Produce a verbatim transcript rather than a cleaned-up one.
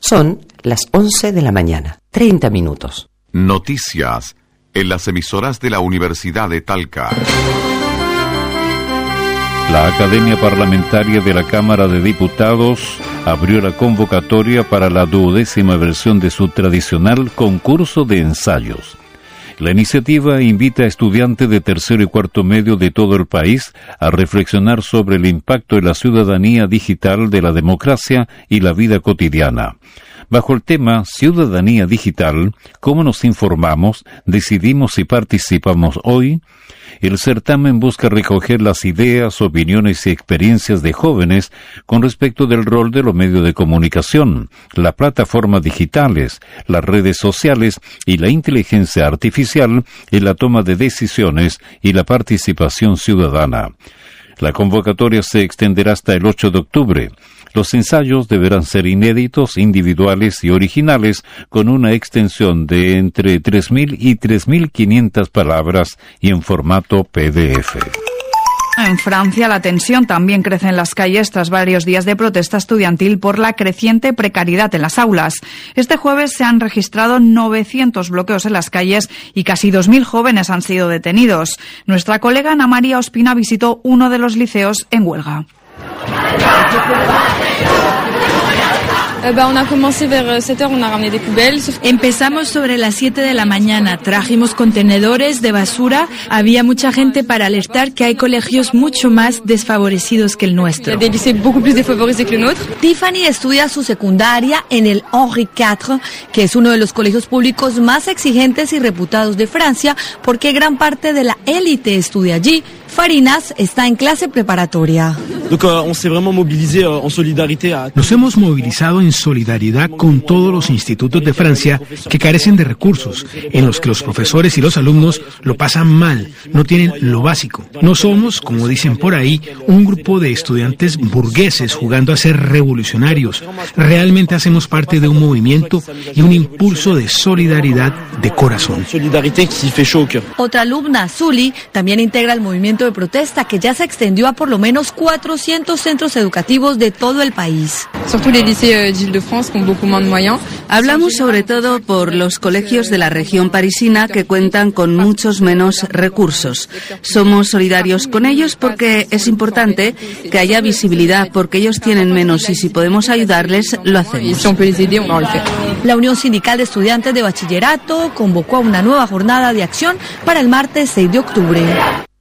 Son las once de la mañana, treinta minutos. Noticias en las emisoras de la Universidad de Talca. La Academia Parlamentaria de la Cámara de Diputados abrió la convocatoria para la duodécima versión de su tradicional concurso de ensayos. La iniciativa invita a estudiantes de tercero y cuarto medio de todo el país a reflexionar sobre el impacto de la ciudadanía digital de la democracia y la vida cotidiana. Bajo el tema Ciudadanía Digital, ¿cómo nos informamos, decidimos y participamos hoy? El certamen busca recoger las ideas, opiniones y experiencias de jóvenes con respecto del rol de los medios de comunicación, las plataformas digitales, las redes sociales y la inteligencia artificial en la toma de decisiones y la participación ciudadana. La convocatoria se extenderá hasta el ocho de octubre. Los ensayos deberán ser inéditos, individuales y originales, con una extensión de entre tres mil y tres mil quinientas palabras y en formato P D F. En Francia, la tensión también crece en las calles tras varios días de protesta estudiantil por la creciente precariedad en las aulas. Este jueves se han registrado novecientos bloqueos en las calles y casi dos mil jóvenes han sido detenidos. Nuestra colega Ana María Ospina visitó uno de los liceos en huelga. Empezamos sobre las siete de la mañana, trajimos contenedores de basura, había mucha gente para alertar que hay colegios mucho más desfavorecidos que el nuestro. Tiffany estudia su secundaria en el Henri cuatro, que es uno de los colegios públicos más exigentes y reputados de Francia, porque gran parte de la élite estudia allí. Farinas está en clase preparatoria. Nos hemos movilizado en solidaridad con todos los institutos de Francia que carecen de recursos, en los que los profesores y los alumnos lo pasan mal, no tienen lo básico. No somos, como dicen por ahí, un grupo de estudiantes burgueses jugando a ser revolucionarios. Realmente hacemos parte de un movimiento y un impulso de solidaridad de corazón. Otra alumna, Zully, también integra el movimiento de protesta que ya se extendió a por lo menos cuatrocientos centros educativos de todo el país. Hablamos sobre todo por los colegios de la región parisina que cuentan con muchos menos recursos. Somos solidarios con ellos porque es importante que haya visibilidad, porque ellos tienen menos y si podemos ayudarles, lo hacemos. La Unión Sindical de Estudiantes de Bachillerato convocó a una nueva jornada de acción para el martes seis de octubre.